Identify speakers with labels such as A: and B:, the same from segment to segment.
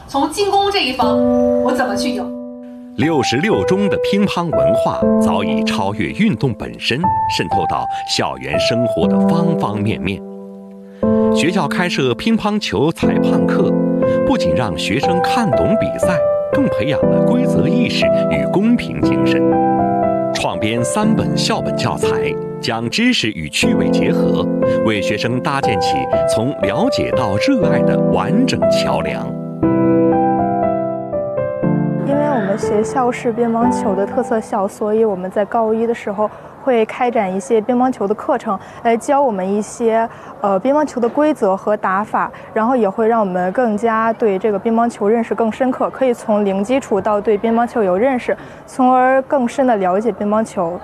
A: 从进攻这一方，我怎么去赢
B: ？66中的乒乓文化早已超越运动本身，渗透到校园生活的方方面面。学校开设乒乓球裁判课，不仅让学生看懂比赛，更培养了规则意识与公平精神。创编3本校本教材，将知识与趣味结合，为学生搭建起从了解到热爱的完整桥梁。
C: 因为我们学校是乒乓球的特色校，所以我们在高一的时候会开展一些乒乓球的课程，来教我们一些乒乓球的规则和打法，然后也会让我们更加对这个乒乓球认识更深刻，可以从零基础到对乒乓球有认识，从而更深的了解乒乓球。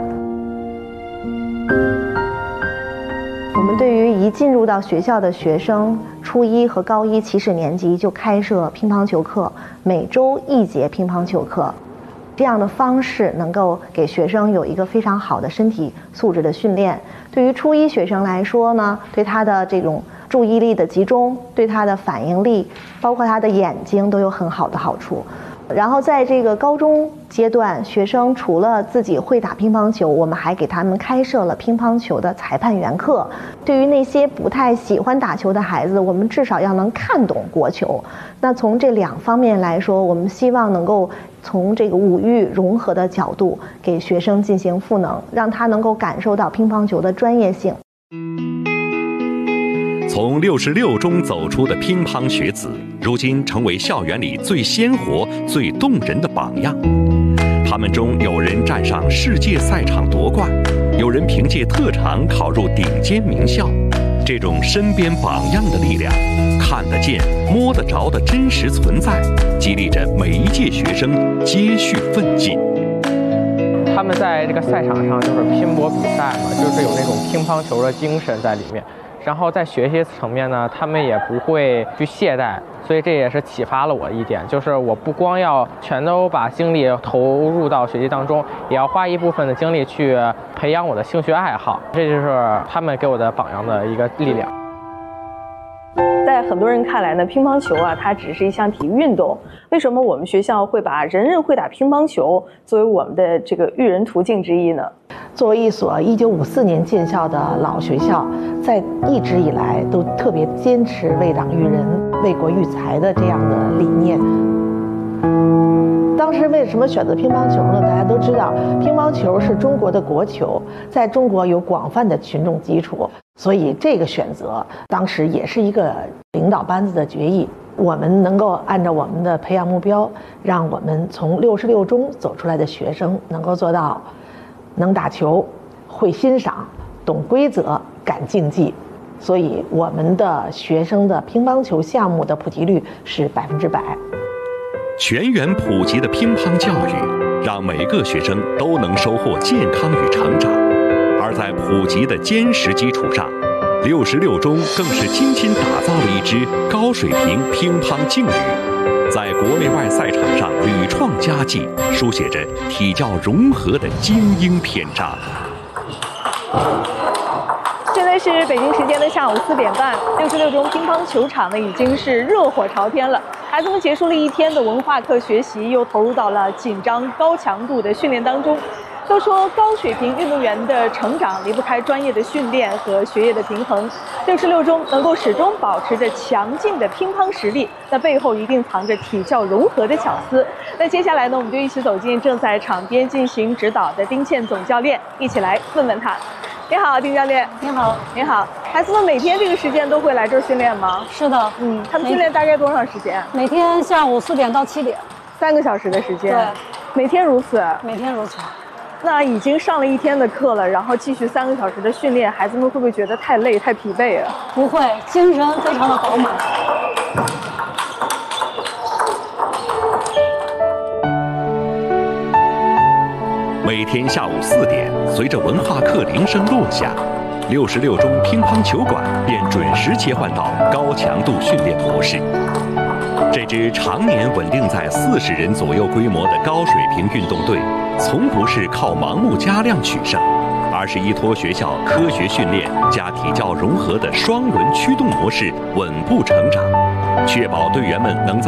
D: 我们对于一进入到学校的学生，初一和高一起始年级就开设乒乓球课，每周1节乒乓球课。这样的方式能够给学生有一个非常好的身体素质的训练。对于初一学生来说呢，对他的这种注意力的集中，对他的反应力，包括他的眼睛都有很好的好处。然后在这个高中阶段，学生除了自己会打乒乓球，我们还给他们开设了乒乓球的裁判员课。对于那些不太喜欢打球的孩子，我们至少要能看懂国球。那从这2方面来说，我们希望能够从这个5育融合的角度给学生进行赋能，让他能够感受到乒乓球的专业性。
B: 从66中走出的乒乓学子，如今成为校园里最鲜活、最动人的榜样。他们中有人站上世界赛场夺冠，有人凭借特长考入顶尖名校。这种身边榜样的力量，看得见、摸得着的真实存在，激励着每一届学生接续奋进。
E: 他们在这个赛场上就是拼搏比赛嘛，就是有那种乒乓球的精神在里面。然后在学习层面呢，他们也不会去懈怠，所以这也是启发了我一点，就是我不光要全都把精力投入到学习当中，也要花一部分的精力去培养我的兴趣爱好，这就是他们给我的榜样的一个力量。
F: 在很多人看来呢，乒乓球啊，它只是一项体育运动。为什么我们学校会把人人会打乒乓球作为我们的这个育人途径之一呢？
D: 作为一所1954年建校的老学校，在一直以来都特别坚持为党育人、为国育才的这样的理念。当时为什么选择乒乓球呢？大家都知道，乒乓球是中国的国球，在中国有广泛的群众基础，所以这个选择当时也是一个领导班子的决议。我们能够按照我们的培养目标，让我们从66中走出来的学生能够做到能打球、会欣赏、懂规则、敢竞技。所以我们的学生的乒乓球项目的普及率是100%。
B: 全员普及的乒乓教育，让每个学生都能收获健康与成长。而在普及的坚实基础上，66中更是精心打造了一支高水平乒乓劲旅，在国内外赛场上屡创佳绩，书写着体教融合的精英篇章。
F: 现在是北京时间的下午4点半，66中乒乓球场呢已经是热火朝天了。孩子们结束了一天的文化课学习，又投入到了紧张高强度的训练当中。都说高水平运动员的成长离不开专业的训练和学业的平衡。66中能够始终保持着强劲的乒乓实力，那背后一定藏着体教融合的巧思。那接下来呢，我们就一起走进正在场边进行指导的丁倩总教练，一起来问问他。你好，丁教练。
G: 你好。
F: 你好。孩子们每天这个时间都会来这儿训练吗？
G: 是的。
F: 他们训练大概多长时间？
G: 每天下午4点到7点
F: ，3个小时的时间。
G: 对，
F: 每天如此。
G: 每天如此。
F: 那已经上了一天的课了，然后继续3个小时的训练，孩子们会不会觉得太累、太疲惫啊？
G: 不会，精神非常的饱满。
B: 每天下午4点，随着文化课铃声落下，66中乒乓球馆便准时切换到高强度训练模式。这支常年稳定在40人左右规模的高水平运动队，从不是靠盲目加量取胜，而是依托学校科学训练加体教融合的双轮驱动模式稳步成长，确保队员们能在